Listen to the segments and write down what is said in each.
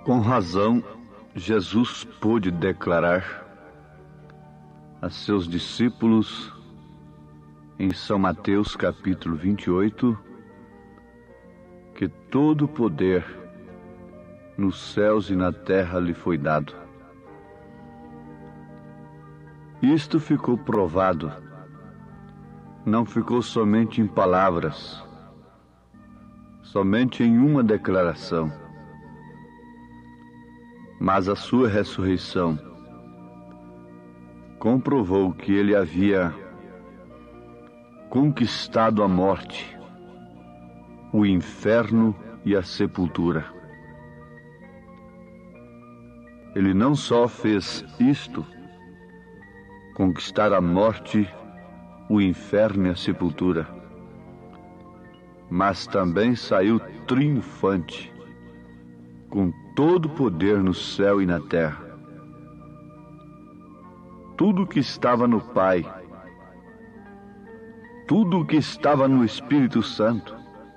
Com razão, Jesus pôde declarar a seus discípulos em São Mateus capítulo 28 que todo o poder nos céus e na terra lhe foi dado. Isto ficou provado, não ficou somente em palavras, somente em uma declaração, mas a sua ressurreição comprovou que ele havia conquistado a morte, o inferno e a sepultura. Ele não só fez isto, conquistar a morte, o inferno e a sepultura, mas também saiu triunfante, com todo o poder no céu e na terra. Tudo o que estava no Pai, tudo o que estava no Espírito Santo,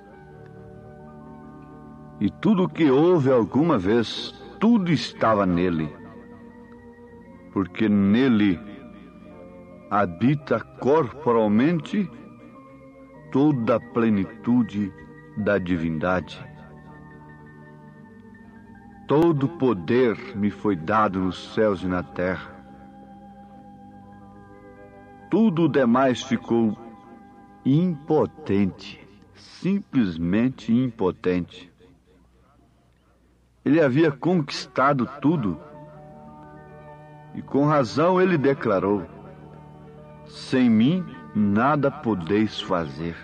e tudo o que houve alguma vez, tudo estava nele, porque nele habita corporalmente toda a plenitude da divindade. Todo poder me foi dado nos céus e na terra. Tudo o demais ficou impotente, simplesmente impotente. Ele havia conquistado tudo, e com razão ele declarou: sem mim nada podeis fazer.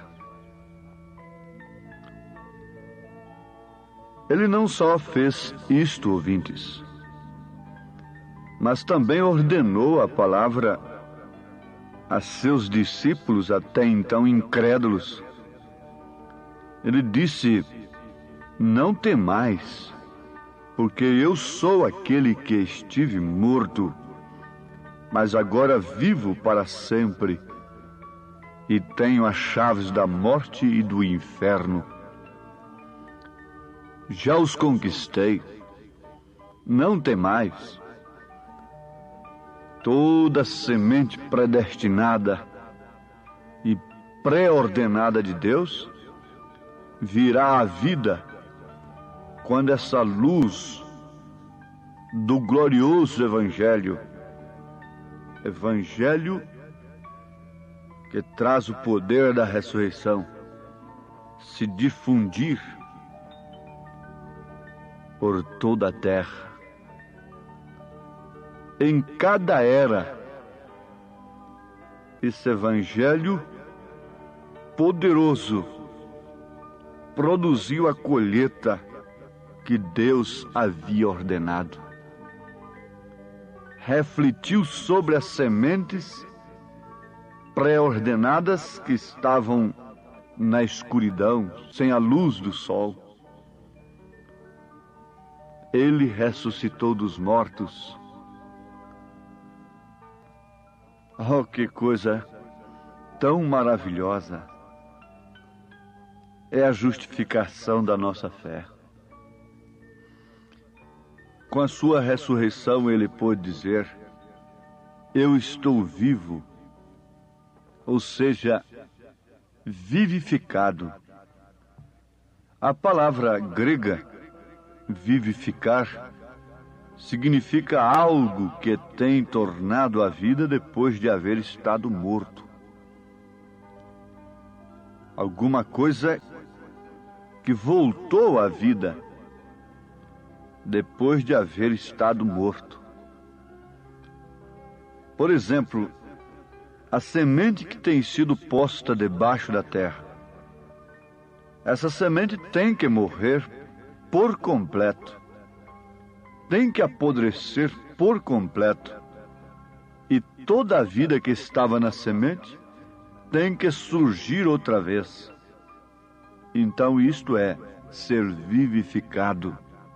Ele não só fez isto, ouvintes, mas também ordenou a palavra a seus discípulos, até então incrédulos. Ele disse: não temais, porque eu sou aquele que estive morto, mas agora vivo para sempre, e tenho as chaves da morte e do inferno. Já os conquistei, não temais. Toda semente predestinada e pré-ordenada de Deus virá à vida quando essa luz do glorioso Evangelho que traz o poder da ressurreição, se difundir por toda a terra. Em cada era, esse Evangelho poderoso produziu a colheita que Deus havia ordenado. Refletiu sobre as sementes pré-ordenadas que estavam na escuridão, sem a luz do sol. Ele ressuscitou dos mortos. Oh, que coisa tão maravilhosa é a justificação da nossa fé. Com a sua ressurreição ele pôde dizer: eu estou vivo, ou seja, vivificado. A palavra grega vivificar significa algo que tem tornado a vida depois de haver estado morto. Alguma coisa que voltou à vida depois de haver estado morto. Por exemplo, a semente que tem sido posta debaixo da terra. Essa semente tem que morrer por completo. Tem que apodrecer por completo. E toda a vida que estava na semente tem que surgir outra vez. Então isto é ser vivificado.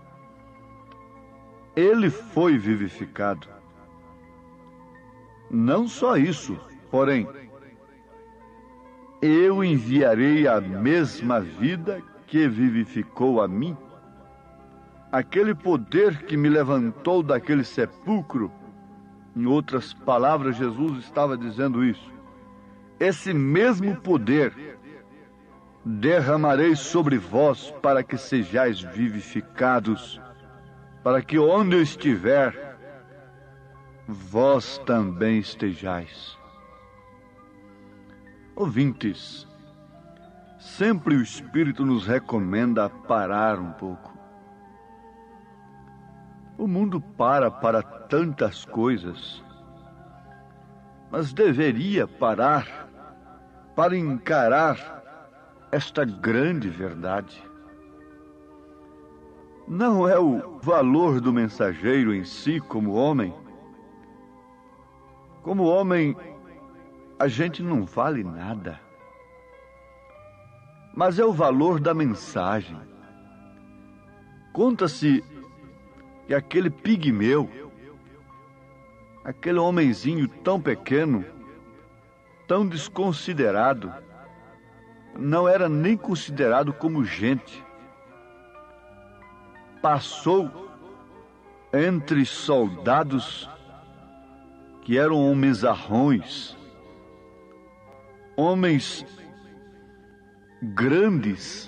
Ele foi vivificado. Não só isso, porém, eu enviarei a mesma vida que vivificou a mim aquele poder que me levantou daquele sepulcro, em outras palavras, Jesus estava dizendo isso, esse mesmo poder derramarei sobre vós para que sejais vivificados, para que onde eu estiver, vós também estejais. Ouvintes, sempre o Espírito nos recomenda parar um pouco. O mundo para tantas coisas, mas deveria parar para encarar esta grande verdade. Não é o valor do mensageiro em si como homem. Como homem, a gente não vale nada. Mas é o valor da mensagem. Conta-se que aquele pigmeu, aquele homenzinho tão pequeno, tão desconsiderado, não era nem considerado como gente. Passou entre soldados que eram homens arrões, homens grandes,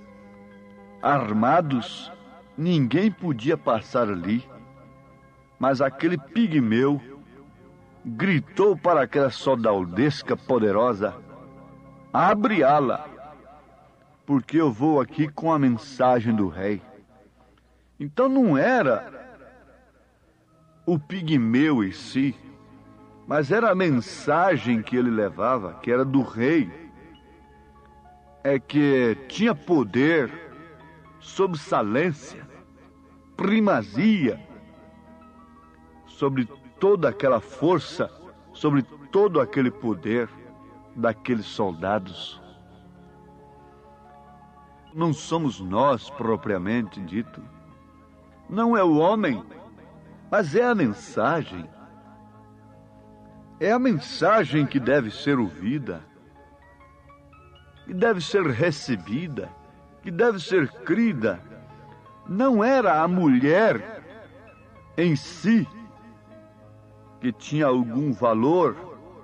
armados, ninguém podia passar ali. Mas aquele pigmeu gritou para aquela soldadesca poderosa: abre ala, porque eu vou aqui com a mensagem do rei. Então não era o pigmeu em si, mas era a mensagem que ele levava, que era do rei, é que tinha poder, sobressalência, primazia sobre toda aquela força, sobre todo aquele poder daqueles soldados. Não somos nós propriamente dito, não é o homem, mas é a mensagem. É a mensagem que deve ser ouvida, que deve ser recebida, que deve ser crida. Não era a mulher em si que tinha algum valor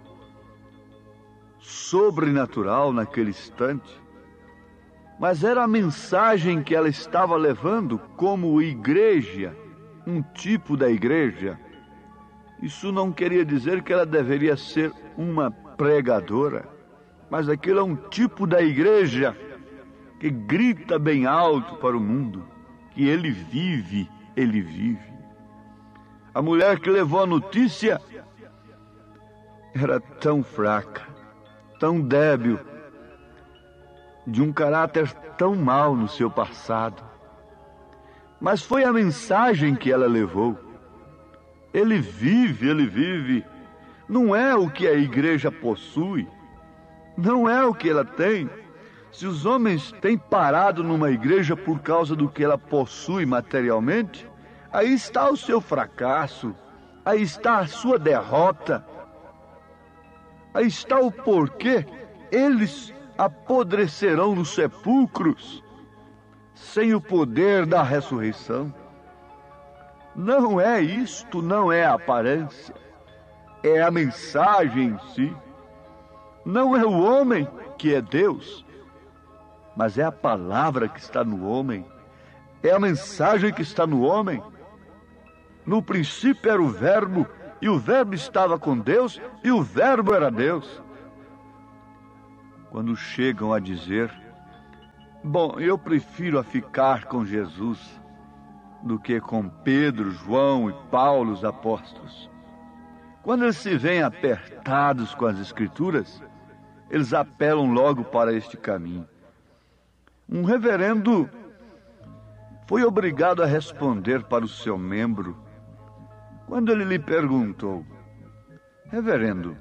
sobrenatural naquele instante, mas era a mensagem que ela estava levando como igreja, um tipo da igreja. Isso não queria dizer que ela deveria ser uma pregadora, mas aquilo é um tipo da igreja que grita bem alto para o mundo que ele vive, ele vive. A mulher que levou a notícia era tão fraca, tão débil, de um caráter tão mau no seu passado. Mas foi a mensagem que ela levou. Ele vive, ele vive. Não é o que a igreja possui, não é o que ela tem. Se os homens têm parado numa igreja por causa do que ela possui materialmente, aí está o seu fracasso, aí está a sua derrota, aí está o porquê eles apodrecerão nos sepulcros sem o poder da ressurreição. Não é isto, não é a aparência, é a mensagem em si. Não é o homem que é Deus, mas é a palavra que está no homem, é a mensagem que está no homem. No princípio era o Verbo, e o Verbo estava com Deus, e o Verbo era Deus. Quando chegam a dizer: bom, eu prefiro a ficar com Jesus do que com Pedro, João e Paulo, os apóstolos. Quando eles se veem apertados com as Escrituras, eles apelam logo para este caminho. Um reverendo foi obrigado a responder para o seu membro quando ele lhe perguntou: reverendo,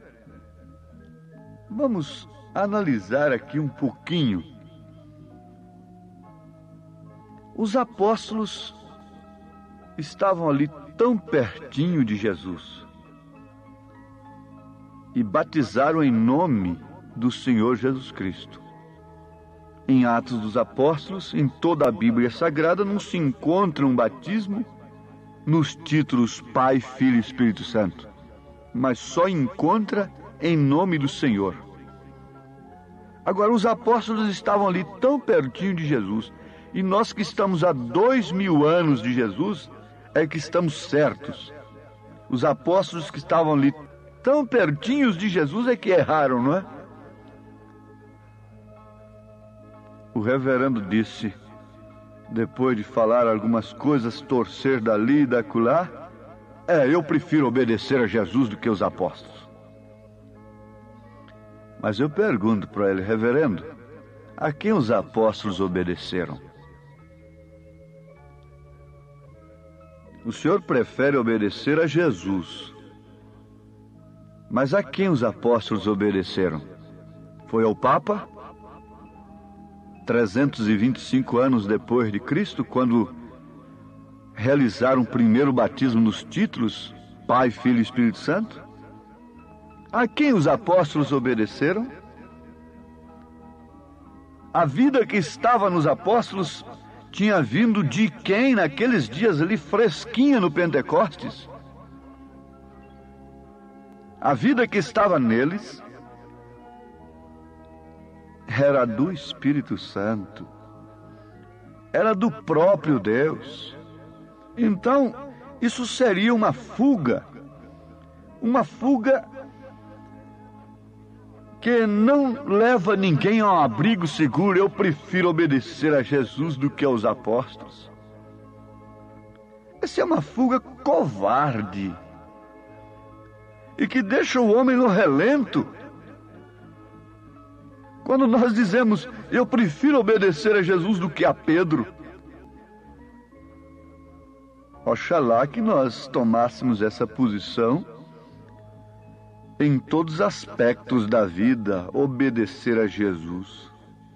vamos analisar aqui um pouquinho. Os apóstolos estavam ali tão pertinho de Jesus e batizaram em nome do Senhor Jesus Cristo. Em Atos dos Apóstolos, em toda a Bíblia Sagrada, não se encontra um batismo nos títulos Pai, Filho e Espírito Santo, mas só encontra em nome do Senhor. Agora, os apóstolos estavam ali tão pertinho de Jesus, e nós que estamos há 2000 anos de Jesus, é que estamos certos. Os apóstolos que estavam ali tão pertinhos de Jesus é que erraram, não é? O reverendo disse, depois de falar algumas coisas, torcer dali e dacolá, eu prefiro obedecer a Jesus do que os apóstolos. Mas eu pergunto para ele, reverendo, a quem os apóstolos obedeceram? O senhor prefere obedecer a Jesus, mas a quem os apóstolos obedeceram? Foi ao Papa? 325 anos depois de Cristo, quando realizaram o primeiro batismo nos títulos Pai, Filho e Espírito Santo? A quem os apóstolos obedeceram? A vida que estava nos apóstolos tinha vindo de quem naqueles dias ali fresquinha no Pentecostes? A vida que estava neles era do Espírito Santo, era do próprio Deus. Então, isso seria uma fuga que não leva ninguém a um abrigo seguro. Eu prefiro obedecer a Jesus do que aos apóstolos. Essa é uma fuga covarde e que deixa o homem no relento. Quando nós dizemos, eu prefiro obedecer a Jesus do que a Pedro, oxalá que nós tomássemos essa posição em todos os aspectos da vida, obedecer a Jesus.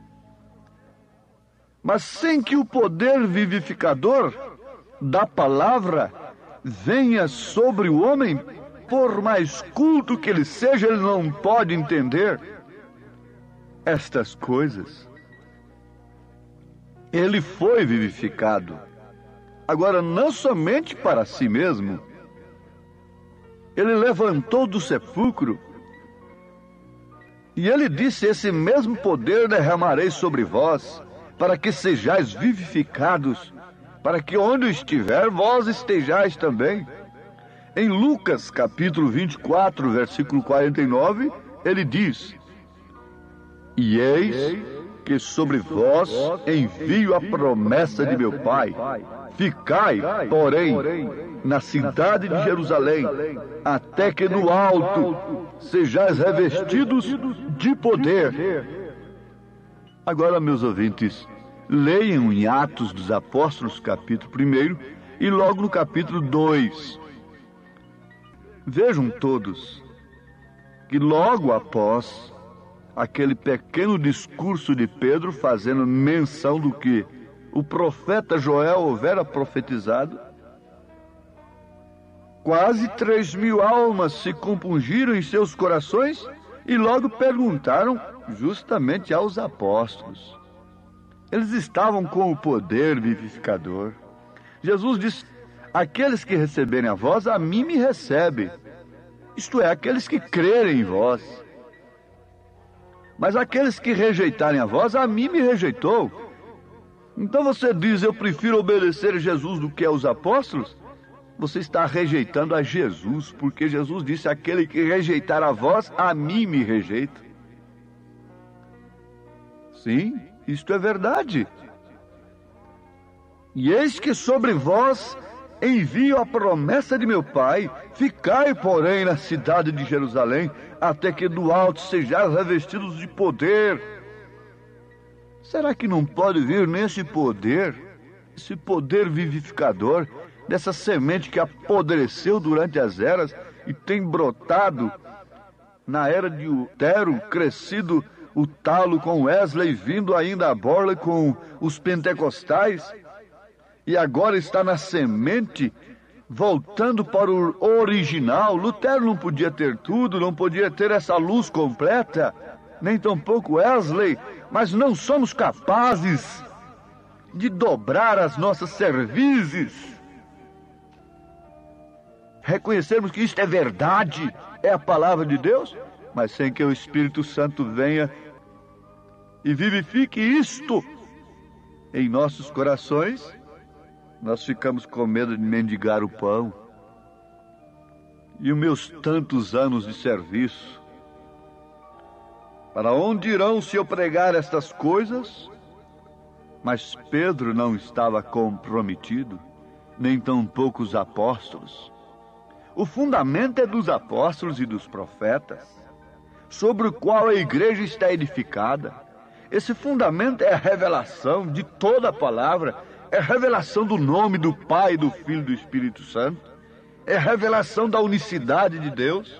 Mas sem que o poder vivificador da palavra venha sobre o homem, por mais culto que ele seja, ele não pode entender estas coisas. Ele foi vivificado. Agora, não somente para si mesmo. Ele levantou do sepulcro e ele disse, esse mesmo poder derramarei sobre vós, para que sejais vivificados, para que onde eu estiver, vós estejais também. Em Lucas, capítulo 24, versículo 49, ele diz, e eis que sobre vós envio a promessa de meu Pai. Ficai, porém, na cidade de Jerusalém, até que no alto sejais revestidos de poder. Agora, meus ouvintes, leiam em Atos dos Apóstolos, capítulo 1, e logo no capítulo 2. Vejam todos que logo após aquele pequeno discurso de Pedro, fazendo menção do que o profeta Joel houvera profetizado, quase 3.000 almas se compungiram em seus corações e logo perguntaram justamente aos apóstolos. Eles estavam com o poder vivificador. Jesus disse, aqueles que receberem a vós, a mim me recebem. Isto é, aqueles que crerem em vós. Mas aqueles que rejeitarem a vós, a mim me rejeitou. Então você diz, eu prefiro obedecer a Jesus do que aos apóstolos? Você está rejeitando a Jesus, porque Jesus disse, aquele que rejeitar a vós, a mim me rejeita. Sim, isto é verdade. E eis que sobre vós envio a promessa de meu Pai, ficai, porém, na cidade de Jerusalém, até que do alto sejais revestidos de poder. Será que não pode vir nesse poder, esse poder vivificador, dessa semente que apodreceu durante as eras e tem brotado na era de Lutero, crescido o talo com Wesley, vindo ainda a borla com os pentecostais, e agora está na semente, voltando para o original. Lutero não podia ter tudo, não podia ter essa luz completa, nem tampouco Wesley, mas não somos capazes de dobrar as nossas cervizes, reconhecermos que isto é verdade, é a palavra de Deus, mas sem que o Espírito Santo venha e vivifique isto em nossos corações, nós ficamos com medo de mendigar o pão. E os meus tantos anos de serviço, para onde irão se eu pregar estas coisas? Mas Pedro não estava comprometido, nem tampouco os apóstolos. O fundamento é dos apóstolos e dos profetas, sobre o qual a igreja está edificada. Esse fundamento é a revelação de toda a palavra, é a revelação do nome do Pai, do Filho e do Espírito Santo, é a revelação da unicidade de Deus.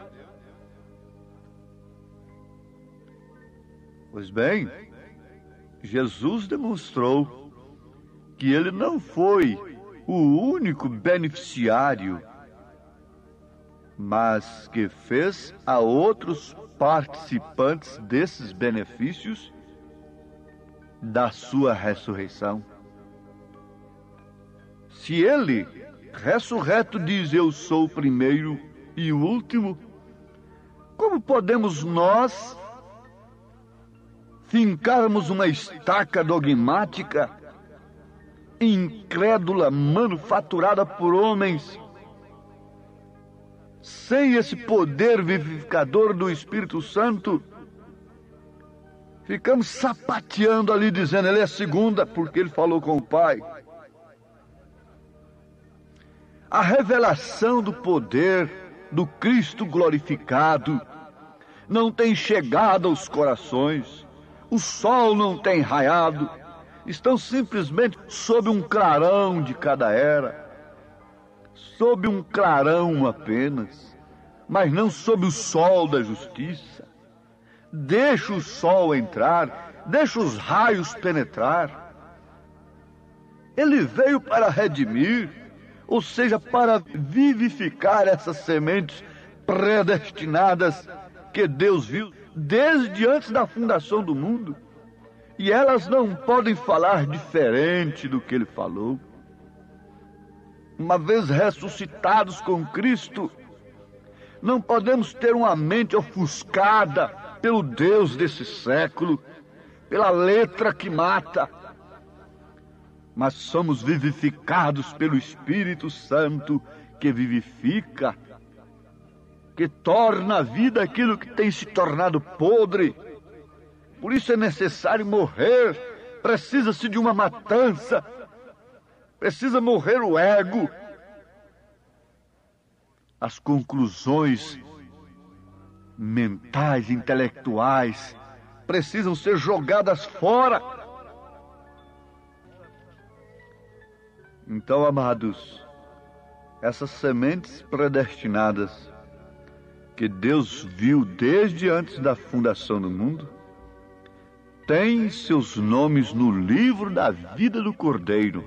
Pois bem, Jesus demonstrou que ele não foi o único beneficiário, mas que fez a outros participantes desses benefícios da sua ressurreição. Se ele, ressurreto, diz: eu sou o primeiro e o último, como podemos nós fincarmos uma estaca dogmática, incrédula, manufaturada por homens, sem esse poder vivificador do Espírito Santo? Ficamos sapateando ali, dizendo: ele é segunda, porque ele falou com o Pai. A revelação do poder do Cristo glorificado não tem chegado aos corações. O sol não tem raiado. Estão simplesmente sob um clarão de cada era. Sob um clarão apenas, mas não sob o sol da justiça. Deixa o sol entrar, deixa os raios penetrar. Ele veio para redimir, ou seja, para vivificar essas sementes predestinadas que Deus viu desde antes da fundação do mundo. E elas não podem falar diferente do que ele falou. Uma vez ressuscitados com Cristo, não podemos ter uma mente ofuscada pelo Deus desse século, pela letra que mata, mas somos vivificados pelo Espírito Santo que vivifica, que torna a vida aquilo que tem se tornado podre. Por isso é necessário morrer, precisa-se de uma matança, precisa morrer o ego. As conclusões mentais, intelectuais, precisam ser jogadas fora. Então, amados, essas sementes predestinadas que Deus viu desde antes da fundação do mundo, têm seus nomes no livro da vida do Cordeiro.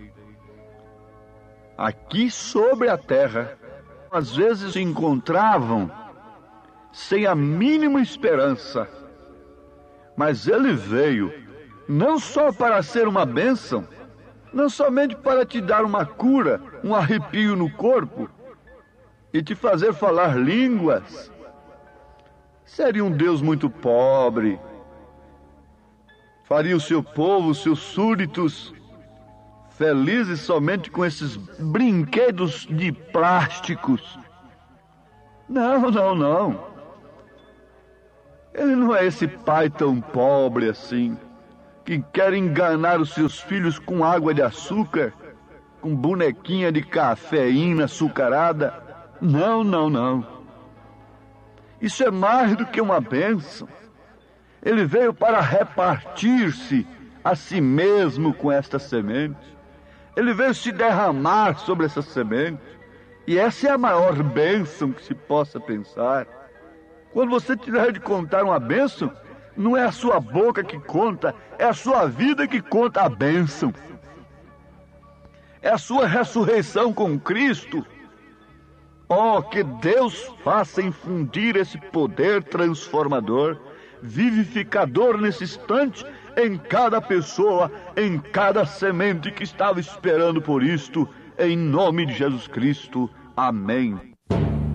Aqui sobre a terra, às vezes se encontravam sem a mínima esperança, mas ele veio não só para ser uma bênção, não somente para te dar uma cura, um arrepio no corpo e te fazer falar línguas. Seria um Deus muito pobre, faria o seu povo, os seus súditos, felizes somente com esses brinquedos de plásticos. Não, não, não. Ele não é esse pai tão pobre assim, que quer enganar os seus filhos com água de açúcar, com bonequinha de cafeína açucarada. Não, não, não. Isso é mais do que uma bênção. Ele veio para repartir-se a si mesmo com esta semente. Ele veio se derramar sobre essa semente. E essa é a maior bênção que se possa pensar. Quando você tiver de contar uma bênção, não é a sua boca que conta, é a sua vida que conta a bênção. É a sua ressurreição com Cristo. Oh, que Deus faça infundir esse poder transformador, vivificador nesse instante, em cada pessoa, em cada semente que estava esperando por isto, em nome de Jesus Cristo. Amém.